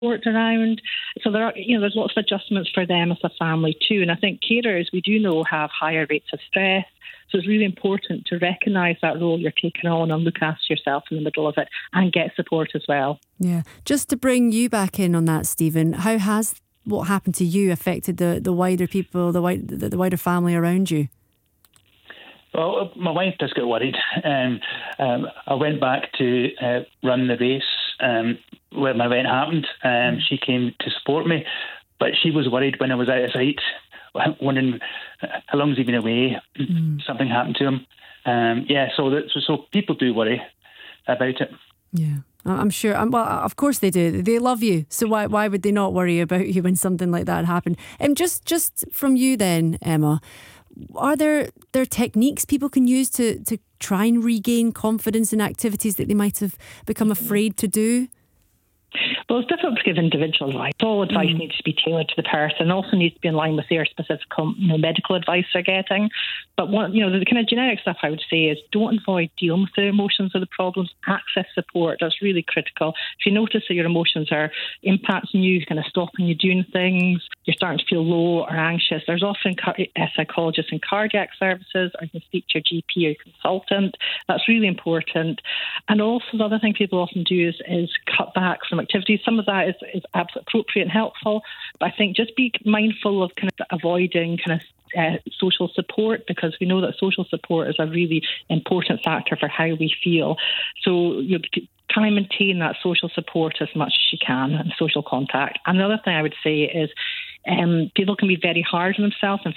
support around. So there's lots of adjustments for them as a family too. And I think carers, we do know, have higher rates of stress. So it's really important to recognise that role you're taking on and look after yourself in the middle of it and get support as well. Yeah. Just to bring you back in on that, Stephen, how has what happened to you affected the wider people, the wider family around you? Well, my wife just got worried. I went back to run the race where my event happened. She came to support me, but she was worried when I was out of sight, wondering how long has he been away? Something happened to him. So people do worry about it. Yeah, I'm sure. Well, of course they do. They love you, so why would they not worry about you when something like that happened? Just from you then, Emma, are there techniques people can use to try and regain confidence in activities that they might have become afraid to do? Well, it's difficult to give individual advice. All advice needs to be tailored to the person, and also needs to be in line with their specific medical advice they're getting. But the kind of generic stuff I would say is don't avoid dealing with the emotions or the problems. Access support. That's really critical. If you notice that your emotions are impacting you, kind of stopping you doing things, you're starting to feel low or anxious, there's often psychologists and cardiac services, or you can speak to your GP or your consultant. That's really important. And also the other thing people often do is cut back from activities. Some of that is absolutely appropriate and helpful, but I think just be mindful of kind of avoiding social support, because we know that social support is a really important factor for how we feel. So you try and maintain that social support as much as you can and social contact. And the other thing I would say is people can be very hard on themselves. And